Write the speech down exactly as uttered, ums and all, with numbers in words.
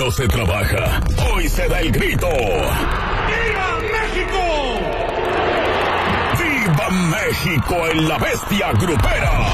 no se trabaja, hoy se da el grito. ¡Viva México! ¡Viva México en la bestia grupera!